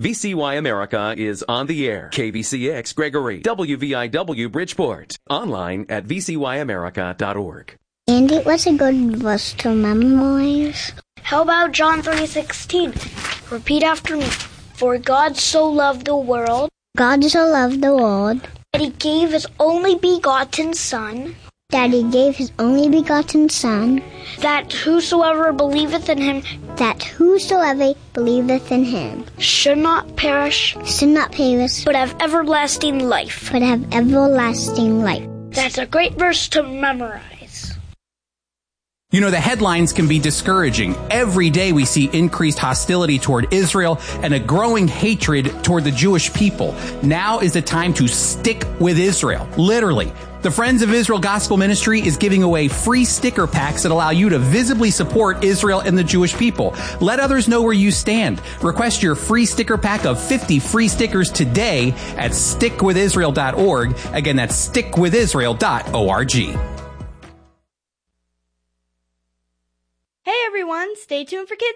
VCY America is on the air. KVCX Gregory, WVIW Bridgeport. Online at vcyamerica.org. Andy, what's a good verse to memorize? How about John 3:16? Repeat after me. For God so loved the world. God so loved the world. That he gave his only begotten Son. That he gave his only begotten Son. That whosoever believeth in him. That whosoever believeth in him. Should not perish. Should not perish. But have everlasting life. But have everlasting life. That's a great verse to memorize. You know, the headlines can be discouraging. Every day we see increased hostility toward Israel and a growing hatred toward the Jewish people. Now is the time to stick with Israel. Literally. The Friends of Israel Gospel Ministry is giving away free sticker packs that allow you to visibly support Israel and the Jewish people. Let others know where you stand. Request your free sticker pack of 50 free stickers today at stickwithisrael.org. Again, that's stickwithisrael.org. Hey everyone, stay tuned for Kids